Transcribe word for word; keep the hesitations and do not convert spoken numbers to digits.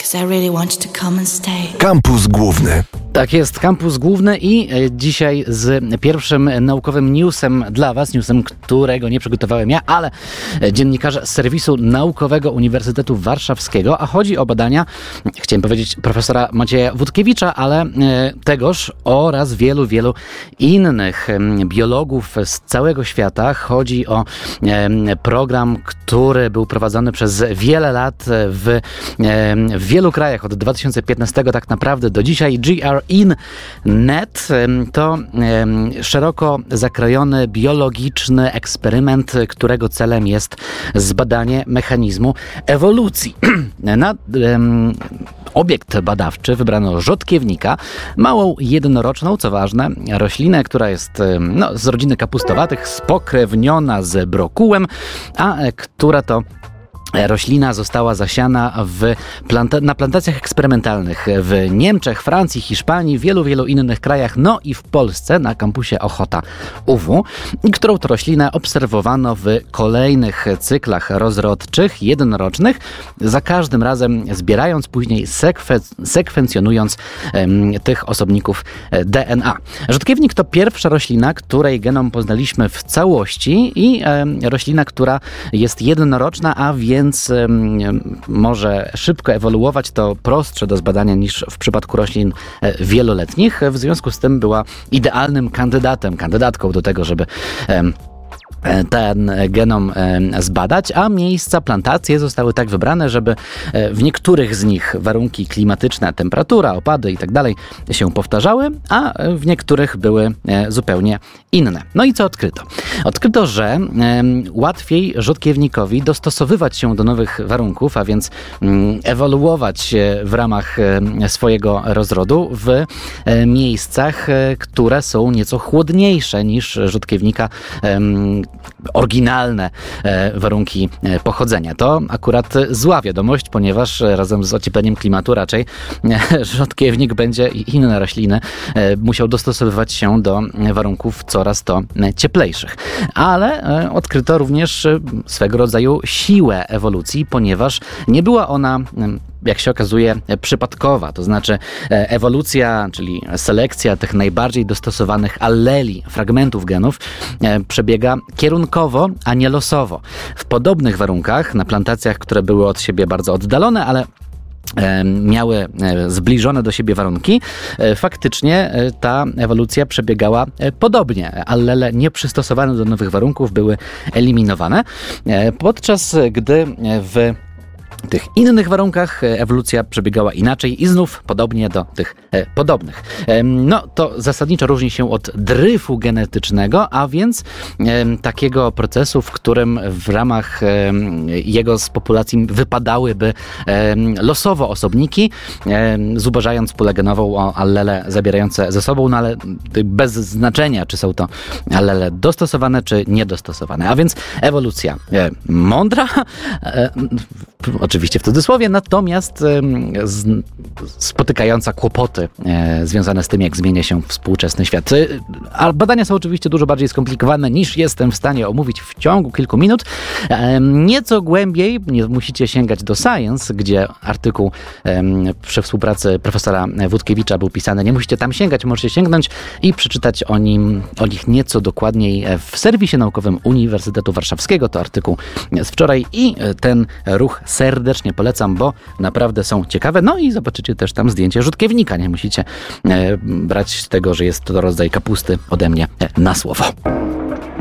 'cause I really want you to come and stay. Kampus Główny. Tak jest, Kampus Główny i dzisiaj z pierwszym naukowym newsem dla Was, newsem, którego nie przygotowałem ja, ale dziennikarze z serwisu naukowego Uniwersytetu Warszawskiego, a chodzi o badania, chciałem powiedzieć profesora Macieja Wódkiewicza, ale tegoż oraz wielu, wielu innych biologów z całego świata. Chodzi o program, który był prowadzony przez wiele lat w, w wielu krajach, od dwa tysiące piętnastego tak naprawdę do dzisiaj. G R I N Net to szeroko zakrojony biologiczny eksperyment, którego celem jest zbadanie mechanizmu ewolucji. Na obiekt badawczy wybrano rzodkiewnika, małą jednoroczną, co ważne, roślinę, która jest no, z rodziny kapustowatych, spokrewniona z brokułem, a która to roślina została zasiana w planta- na plantacjach eksperymentalnych w Niemczech, Francji, Hiszpanii, wielu, wielu innych krajach, no i w Polsce na kampusie Ochota U W, którą to roślinę obserwowano w kolejnych cyklach rozrodczych, jednorocznych, za każdym razem zbierając, później sekwe- sekwencjonując em, tych osobników D N A. Rzodkiewnik to pierwsza roślina, której genom poznaliśmy w całości i em, roślina, która jest jednoroczna, a więc więc może szybko ewoluować, to prostsze do zbadania niż w przypadku roślin wieloletnich. W związku z tym była idealnym kandydatem, kandydatką do tego, żeby ten genom zbadać, a miejsca, plantacje zostały tak wybrane, żeby w niektórych z nich warunki klimatyczne, temperatura, opady i tak dalej się powtarzały, a w niektórych były zupełnie inne. No i co odkryto? Odkryto, że łatwiej rzodkiewnikowi dostosowywać się do nowych warunków, a więc ewoluować w ramach swojego rozrodu w miejscach, które są nieco chłodniejsze niż rzodkiewnika oryginalne e, warunki e, pochodzenia. To akurat zła wiadomość, ponieważ razem z ociepleniem klimatu raczej e, rzodkiewnik będzie i inne rośliny e, musiał dostosowywać się do warunków coraz to cieplejszych. Ale e, odkryto również e, swego rodzaju siłę ewolucji, ponieważ nie była ona, jak się okazuje, przypadkowa. To znaczy ewolucja, czyli selekcja tych najbardziej dostosowanych alleli, fragmentów genów e, przebiega kierunkowo, a nie losowo. W podobnych warunkach, na plantacjach, które były od siebie bardzo oddalone, ale miały zbliżone do siebie warunki, faktycznie ta ewolucja przebiegała podobnie. Allele nieprzystosowane do nowych warunków były eliminowane, podczas gdy w W tych innych warunkach ewolucja przebiegała inaczej i znów podobnie do tych e, podobnych. E, no to zasadniczo różni się od dryfu genetycznego, a więc e, takiego procesu, w którym w ramach e, jego z populacji wypadałyby e, losowo osobniki, e, zubożając pulę genową o allele zabierające ze sobą, no ale bez znaczenia, czy są to allele dostosowane, czy niedostosowane. A więc ewolucja e, mądra, e, oczywiście w cudzysłowie, natomiast e, z, spotykająca kłopoty e, związane z tym, jak zmienia się współczesny świat. E, a badania są oczywiście dużo bardziej skomplikowane, niż jestem w stanie omówić w ciągu kilku minut. E, nieco głębiej nie musicie sięgać do Science, gdzie artykuł e, przy współpracy profesora Wódkiewicza był pisany. Nie musicie tam sięgać, możecie sięgnąć i przeczytać o nim, o nich nieco dokładniej w serwisie naukowym Uniwersytetu Warszawskiego. To artykuł z wczoraj i ten ruch serdecznie polecam, bo naprawdę są ciekawe. No i zobaczycie też tam zdjęcie rzodkiewnika. Nie musicie e, brać tego, że jest to rodzaj kapusty ode mnie e, na słowo.